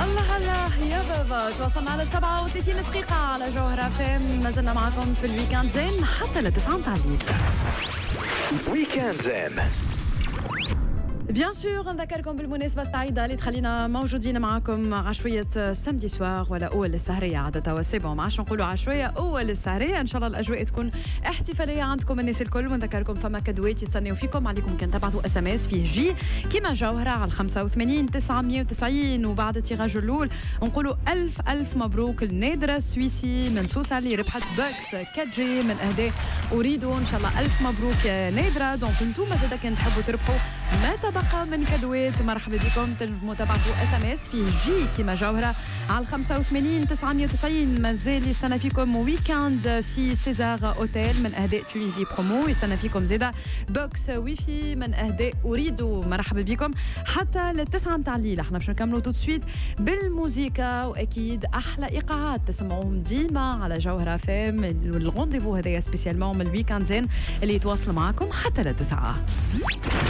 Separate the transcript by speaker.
Speaker 1: الله الله يا بابا، توصلنا على 37 دقيقة على جوهرة فم. ما زلنا معكم في الويكاند زين حتى لتسعة متاع الليل.
Speaker 2: ويكاند زين.
Speaker 1: بيان سور نذكركم بالمناسبة السعيدة اللي تخلينا موجودين معكم عشوية سامدي سوار ولا أول السهرية عادة وسيبهم ما عادش نقولوا عشوية أول السهرية. إن شاء الله الأجواء تكون احتفالية عندكم الناس الكل. ونذكركم فما كدوات يستنيو فيكم، عليكم كان تبعثوا SMS فيه جي كيما جوهرة على 85 990. وبعد التيراج الأول نقولوا ألف مبروك النادرة السويسي من سوسة اللي ربحت بوكس 4G من أهداء أريدو. إن شاء الله ألف مبروك يا نادرة. دونك انتوما زادا كان تحبوا تربحوا ما تبقى من كدوات مرحبا بكم. تنجموا تبعثوا SMS فيه جي كيما جوهرة على 85 990. مازال يستنى فيكم ويكاند في سيزار اوتيل من اهداء تونيزي برومو. يستنى فيكم زاده بوكس ويفي من اهداء اريدو. مرحبا بكم حتى للتسعة متاع الليل. احنا باش نكملوا تو سويت بالموسيقى واكيد احلى ايقاعات تسمعوهم ديما على جوهرة فام. الرونديفو هذايا سبيسيالمون من الويكاند زين اللي يتواصل معكم حتى للتسعة.